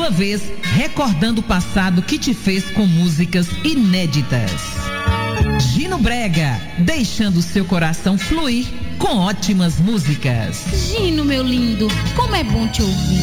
sua vez, recordando o passado que te fez com músicas inéditas. Gino Brega, deixando seu coração fluir com ótimas músicas. Gino, meu lindo, como é bom te ouvir.